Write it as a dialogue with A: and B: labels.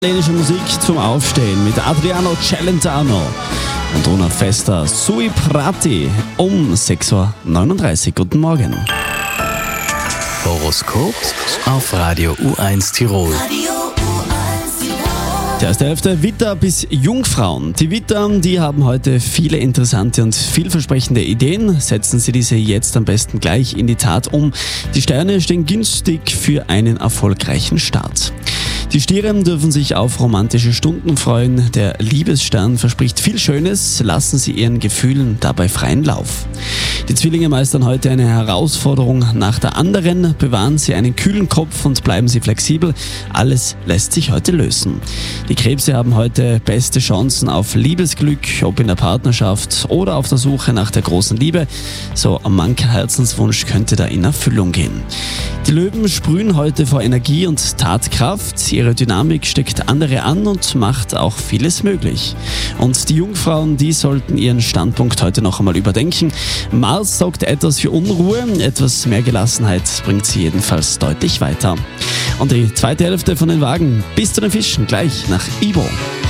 A: Italienische Musik zum Aufstehen mit Adriano Celentano und Rona Festa Sui Prati um 6.39 Uhr. Guten Morgen.
B: Horoskop auf Radio U1 Tirol.
A: Der erste Hälfte Widder bis Jungfrauen. Die Widder, die haben heute viele interessante und vielversprechende Ideen. Setzen Sie diese jetzt am besten gleich in die Tat um. Die Sterne stehen günstig für einen erfolgreichen Start. Die Stiere dürfen sich auf romantische Stunden freuen. Der Liebesstern verspricht viel Schönes. Lassen Sie Ihren Gefühlen dabei freien Lauf. Die Zwillinge meistern heute eine Herausforderung nach der anderen. Bewahren Sie einen kühlen Kopf und bleiben Sie flexibel. Alles lässt sich heute lösen. Die Krebse haben heute beste Chancen auf Liebesglück, ob in der Partnerschaft oder auf der Suche nach der großen Liebe. So mancher Herzenswunsch könnte da in Erfüllung gehen. Die Löwen sprühen heute vor Energie und Tatkraft. Ihre Dynamik steckt andere an und macht auch vieles möglich. Und die Jungfrauen, die sollten ihren Standpunkt heute noch einmal überdenken. Mars sorgt etwas für Unruhe, etwas mehr Gelassenheit bringt sie jedenfalls deutlich weiter. Und die zweite Hälfte von den Wagen bis zu den Fischen gleich nach Ibo.